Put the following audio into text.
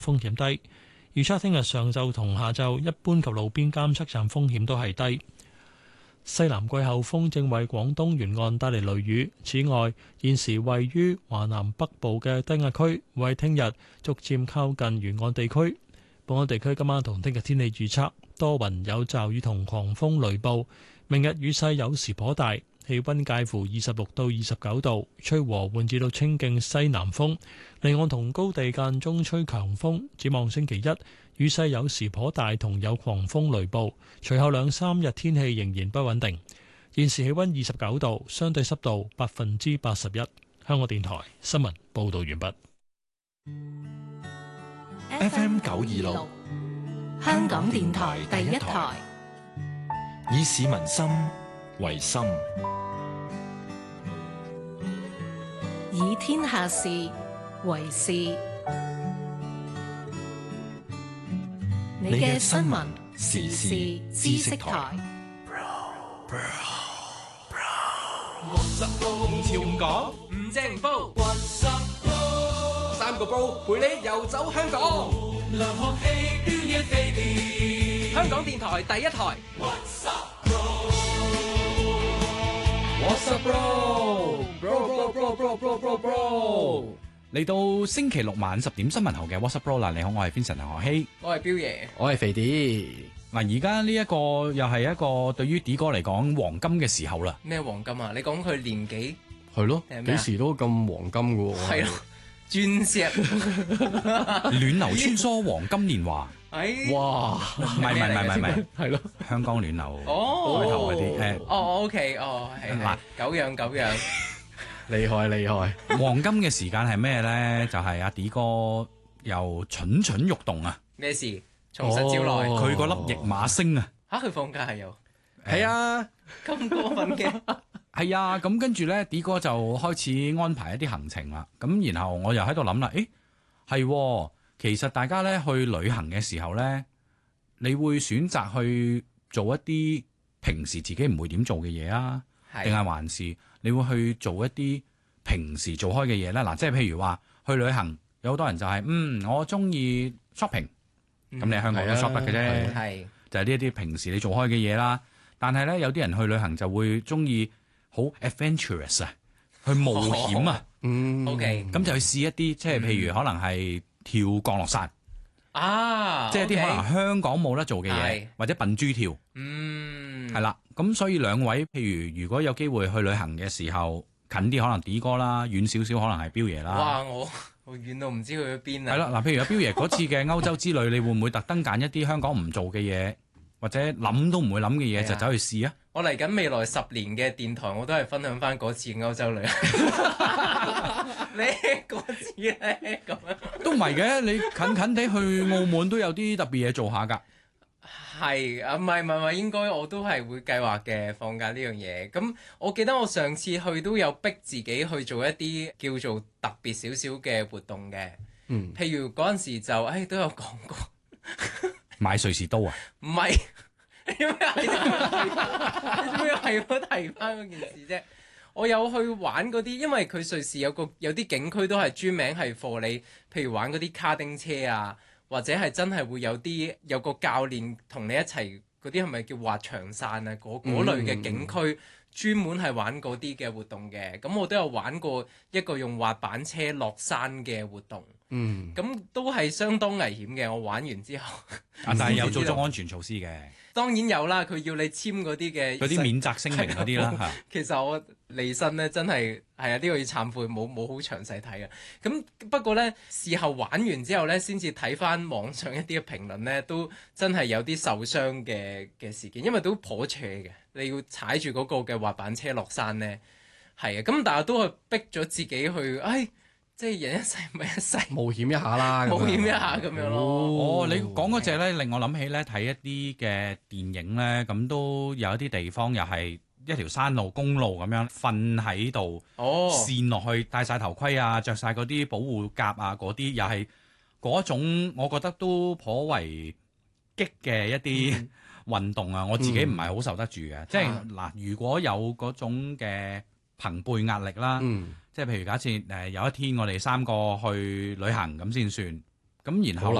風險低。預測聽日上晝同下晝一般及路邊監測站風險都係低。西南季候風正為廣東沿岸帶嚟雷雨。此外，現時位於華南北部嘅低壓區為聽日逐漸靠近沿岸地區。本港地區今晚同聽日天氣預測多雲有驟雨同狂風雷暴，明日雨勢有時頗大，氣溫介乎26到29度，吹和緩至到清勁西南風，離岸同高地間中吹強風。展望星期一，雨勢有時頗大，同有狂風雷暴。隨後2-3日天氣仍然不穩定。現時氣溫29度，相對濕度81%。香港電台新聞報道完畢。 FM 926，香港電台第一台，以市民心為心， 以天下事為事。你嘅新聞時事知識台。 潮唔講，唔正唔煲，3個煲陪你遊走香港。香港電台第一台。What's up, bro? Bro. 嚟到星期六晚10點新聞後嘅 What's up, bro 啦！你好，我係 Vincent 何希， 我係彪爺， 我係肥啲。 嗱，而家呢一個又係一個對於 D 哥嚟講黃金嘅時候啦。 咩黃金啊？你講佢年紀係咯，幾時都咁黃金噶喎。 係咯，鑽石暖流穿梭黃金年華。 哇！ 唔係， 係咯， 香港暖流哦， 開頭嗰啲 OK，係嗱，久仰。 厲害！ 黃金嘅時間係咩咧？就係阿 D 哥又蠢欲動啊！ 咩事？從實招來佢嗰粒驛馬星啊！ 嚇，佢放假係有？ 係啊， 咁過分嘅？ 係啊，咁跟住咧 ，D 哥就開始安排一啲行程啦。咁然後我又喺度諗啦，係，其實大家咧去旅行嘅時候咧，你會選擇去做一啲平時自己唔會點做嘅嘢啊？定係還是你會去做一啲平時做開嘅嘢咧？嗱，即係譬如話去旅行，有好多人就係我中意 shopping，咁你喺香港都 shop 得嘅啫， 係就係呢一啲平時你做開嘅嘢啦。但係咧有啲人去旅行就會中意好 adventurous 啊，去冒險啊 ，OK， 咁就去試一啲，即係譬如可能係跳降落傘啊， 即係啲可能香港冇得做嘅嘢，或者笨豬跳，係啦。咁所以兩位，譬如如果有機會去旅行嘅時候，近啲可能 D 哥啦，遠少少可能係彪爺啦。 哇！我遠到唔知去咗邊啊！ 係啦，嗱，譬如阿彪爺嗰次嘅歐洲之旅，你會唔會特登揀一啲香港唔做嘅嘢，或者諗都唔會諗嘅嘢就走去試啊？ 我嚟緊未來10年嘅電台，我都係分享翻嗰次歐洲旅行。你嗰次咧咁樣都唔係嘅，你近地去澳門都有啲特別嘢做下㗎。 係啊，唔係，應該我都係會計劃嘅放假呢樣嘢。咁我記得我上次去都有逼自己去做一啲叫做特別少少嘅活動嘅。譬如嗰陣時就都有講過買瑞士刀啊？ 唔係，點解係我提翻嗰件事啫？我有去玩嗰啲，因為佢瑞士有啲景區都係專名係貨你，譬如玩嗰啲卡丁車啊。或者係真係會有個教練同你一齊，嗰啲係咪叫滑翔傘啊？嗰類嘅景區專門係玩嗰啲嘅活動嘅。咁我都有玩過一個用滑板車落山嘅活動。咁都係相當危險嘅。我玩完之後， 但係有做足安全措施嘅。 當然有啦，佢要你簽嗰啲免責聲明嗰啲啦。 其實我離身咧真係啊，呢個要懺悔，冇好詳細睇啊。咁不過咧，事後玩完之後咧，先至睇翻網上一啲嘅評論咧，都真係有啲受傷嘅事件，因為都頗斜嘅。你要踩住嗰個嘅滑板車落山咧，係啊。咁但係都係逼咗自己去，即係人一世咪一世， 冒險一下啦， 冒險一下咁樣咯。 你講嗰隻咧，令我諗起咧睇一啲嘅電影咧，咁都有一啲地方又係一條山路公路咁樣瞓喺度，跣落去，戴晒頭盔啊，着晒嗰啲保護甲啊，嗰啲又係嗰種，我覺得都頗為激嘅一啲運動啊。我自己唔係好受得住嘅，即係嗱，如果有嗰種嘅朋輩壓力啦。即係譬如假設有一天我哋3個去旅行咁先算， 咁然後